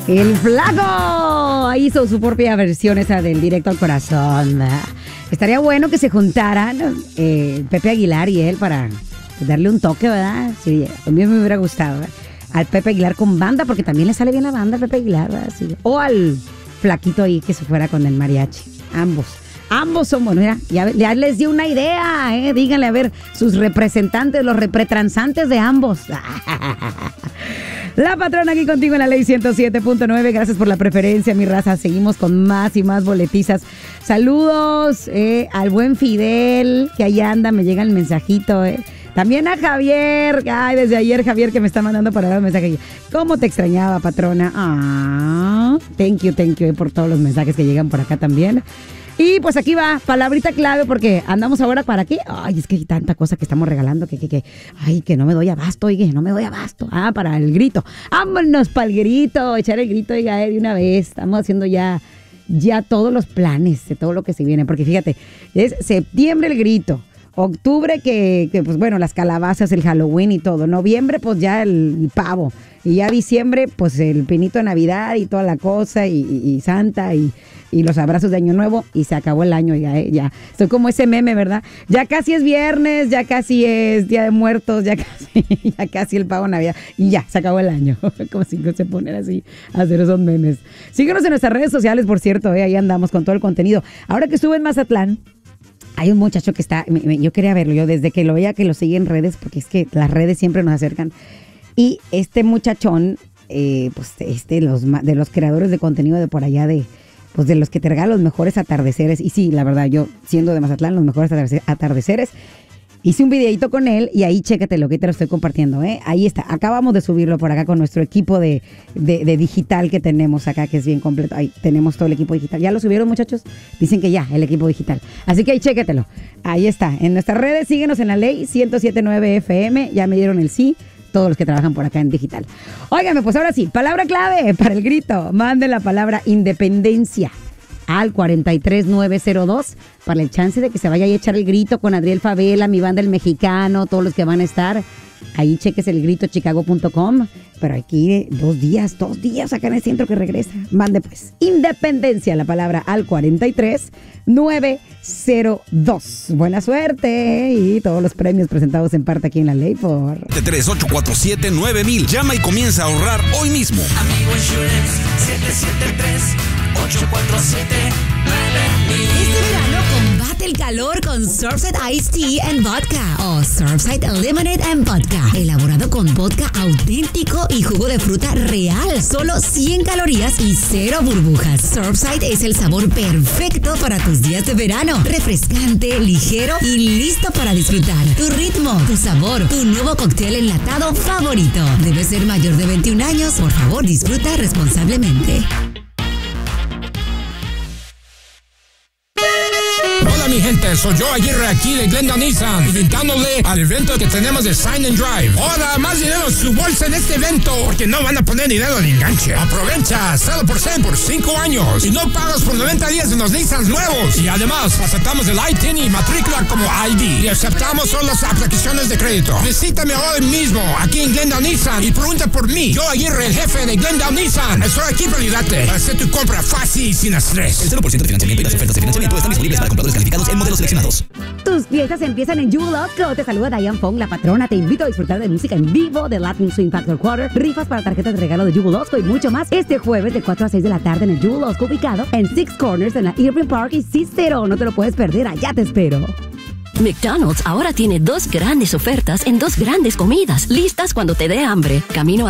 El Flaco hizo su propia versión esa del Directo al Corazón. Estaría bueno que se juntaran Pepe Aguilar y él para darle un toque, ¿verdad? Sí, a mí me hubiera gustado, ¿verdad? Al Pepe Aguilar con banda, porque también le sale bien la banda al Pepe Aguilar, ¿verdad? Sí. O al Flaquito ahí que se fuera con el mariachi. Ambos son buenos. Mira, ya les di una idea, ¿eh? Díganle a ver sus representantes, los repretransantes de ambos. La Patrona aquí contigo en la Ley 107.9. Gracias por la preferencia, mi raza. Seguimos con más y más boletizas. Saludos al buen Fidel, que ahí anda, me llega el mensajito, También a Javier, desde ayer Javier que me está mandando para dar un mensaje. ¿Cómo te extrañaba, patrona? Thank you por todos los mensajes que llegan por acá también. Y pues aquí va, palabrita clave, porque andamos ahora para qué. Ay, es que hay tanta cosa que estamos regalando que no me doy abasto, no me doy abasto. Para el grito. Vámonos para el grito, echar el grito, de una vez. Estamos haciendo ya todos los planes de todo lo que se viene, porque fíjate, es septiembre el grito. Octubre que pues bueno, las calabazas, el Halloween y todo. Noviembre pues ya el pavo. Y ya diciembre pues el pinito de Navidad y toda la cosa y Santa y los abrazos de Año Nuevo y se acabó el año ya. Estoy como ese meme, ¿verdad? Ya casi es viernes, ya casi es Día de Muertos, ya casi el pavo de Navidad y ya, se acabó el año. Como si se ponen así a hacer esos memes. Síguenos en nuestras redes sociales, por cierto, ahí andamos con todo el contenido. Ahora que estuve en Mazatlán, hay un muchacho que está, yo quería verlo, yo desde que lo veía que lo sigue en redes, porque es que las redes siempre nos acercan. Y este muchachón, pues de los creadores de contenido de por allá, de los que te regalan los mejores atardeceres. Y sí, la verdad, yo siendo de Mazatlán, los mejores atardeceres. Hice un videito con él y ahí chécatelo, que te lo estoy compartiendo, Ahí está, acabamos de subirlo por acá con nuestro equipo de digital que tenemos acá, que es bien completo. Ahí tenemos todo el equipo digital. ¿Ya lo subieron, muchachos? Dicen que ya, el equipo digital. Así que ahí chécatelo. Ahí está, en nuestras redes, síguenos en la Ley 107.9 FM. Ya me dieron el sí, todos los que trabajan por acá en digital. Óigame, pues ahora sí, palabra clave para el grito. Manden la palabra independencia al 43902 para el chance de que se vaya a echar el grito con Adriel Favela, mi banda El Mexicano, todos los que van a estar. Ahí cheques el grito chicago.com. Pero aquí 2 días acá en el centro que regresa. Mande pues independencia, la palabra al 43902. Buena suerte y todos los premios presentados en parte aquí en la Ley por 3847-9000. Llama y comienza a ahorrar hoy mismo. Amigo Insurance 773-847-9000. Este verano combate el calor con Surfside Iced Tea and Vodka o Surfside Lemonade and Vodka. Elaborado con vodka auténtico y jugo de fruta real. Solo 100 calorías y 0 burbujas. Surfside es el sabor perfecto para tus días de verano. Refrescante, ligero y listo para disfrutar. Tu ritmo, tu sabor, tu nuevo cóctel enlatado favorito. Debe ser mayor de 21 años. Por favor, disfruta responsablemente. Hola mi gente, soy yo Aguirre aquí de Glenda Nissan, invitándole al evento que tenemos de Sign and Drive. Ahora más dinero en su bolsa en este evento, porque no van a poner dinero en enganche. Aprovecha 0% por 5 años y no pagas por 90 días en los Nissans nuevos. Y además, aceptamos el ITIN y matrícula como ID. Y aceptamos solo las aplicaciones de crédito. Visítame hoy mismo aquí en Glenda Nissan y pregunta por mí. Yo Aguirre, el jefe de Glenda Nissan. Estoy aquí para ayudarte a hacer tu compra fácil y sin estrés. El 0% de financiamiento y las ofertas de financiamiento están disponibles para compradores calificados en modelos seleccionados. Tus fiestas empiezan en Jugulosco. Te saluda Diane Fong, la patrona. Te invito a disfrutar de música en vivo, de Latin Swing Factor Quarter, rifas para tarjetas de regalo de Jugulosco y mucho más. Este jueves de 4 a 6 de la tarde en el Jugulosco, ubicado en Six Corners en la Irving Park y Cicero. No te lo puedes perder, allá te espero. McDonald's ahora tiene 2 grandes ofertas en 2 grandes comidas, listas cuando te dé hambre. Camino a